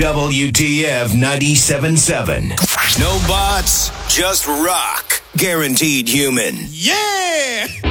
WTF 97.7. No bots, just rock. Guaranteed human. Yeah!